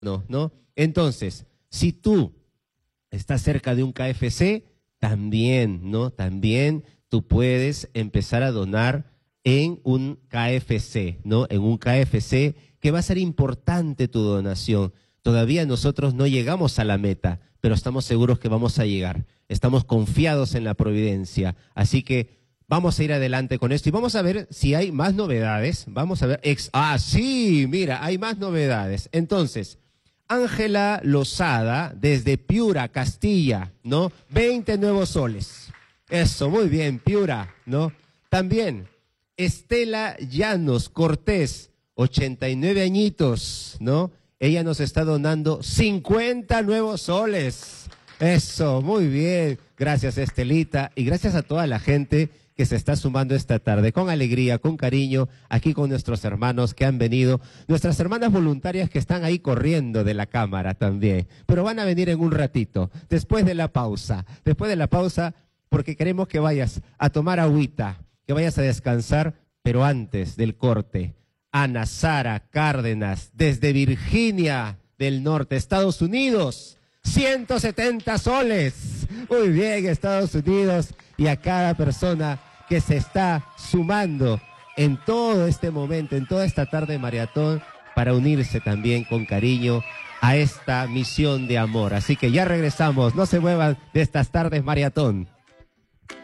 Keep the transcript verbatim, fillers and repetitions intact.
no, ¿no? Entonces, si tú estás cerca de un K F C, también, ¿no? También tú puedes empezar a donar en un K F C, ¿no? En un K F C que va a ser importante tu donación. Todavía nosotros no llegamos a la meta, pero estamos seguros que vamos a llegar. Estamos confiados en la providencia. Así que vamos a ir adelante con esto y vamos a ver si hay más novedades. Vamos a ver. Ex ah, sí, mira, hay más novedades. Entonces, Ángela Lozada, desde Piura, Castilla, ¿no? veinte nuevos soles. Eso, muy bien, Piura, ¿no? También, Estela Llanos Cortés, ochenta y nueve añitos, ¿no? Ella nos está donando cincuenta nuevos soles. Eso, muy bien. Gracias, Estelita, y gracias a toda la gente que se está sumando esta tarde, con alegría, con cariño, aquí con nuestros hermanos que han venido, nuestras hermanas voluntarias que están ahí corriendo de la cámara también, pero van a venir en un ratito, después de la pausa, después de la pausa, porque queremos que vayas a tomar agüita, que vayas a descansar, pero antes del corte, Ana Sara Cárdenas, desde Virginia del Norte, Estados Unidos, ciento setenta soles. Muy bien, Estados Unidos, y a cada persona que se está sumando en todo este momento, en toda esta tarde de maratón, para unirse también con cariño a esta misión de amor. Así que ya regresamos, no se muevan de estas tardes maratón.